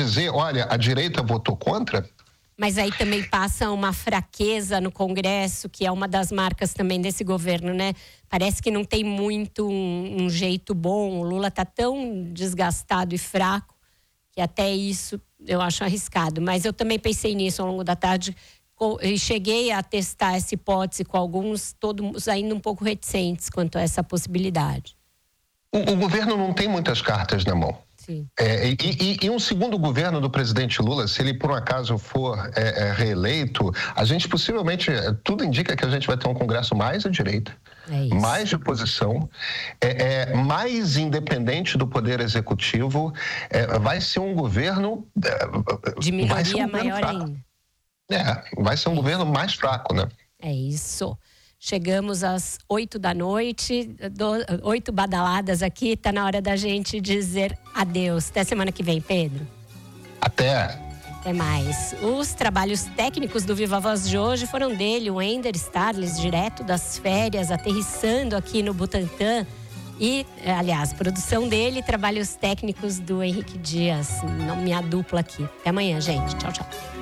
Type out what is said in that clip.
dizer, olha, a direita votou contra? Mas aí também passa uma fraqueza no Congresso, que é uma das marcas também desse governo, né? Parece que não tem muito um jeito bom. O Lula está tão desgastado e fraco que até isso eu acho arriscado. Mas eu também pensei nisso ao longo da tarde e cheguei a testar essa hipótese com alguns, todos ainda um pouco reticentes quanto a essa possibilidade. O governo não tem muitas cartas na mão. Sim. E um segundo governo do presidente Lula, se ele por um acaso for reeleito, a gente possivelmente, tudo indica que a gente vai ter um Congresso mais à direita, mais de oposição, mais independente do Poder Executivo, vai ser um governo... de minoria maior ainda. Vai ser um governo mais fraco, né? É isso. Chegamos às 8 da noite, 8 badaladas aqui, tá na hora da gente dizer adeus. Até semana que vem, Pedro. Até mais. Os trabalhos técnicos do Viva Voz de hoje foram dele, o Ender Starles, direto das férias, aterrissando aqui no Butantã. E, aliás, produção dele, trabalhos técnicos do Henrique Dias, minha dupla aqui. Até amanhã, gente. Tchau, tchau.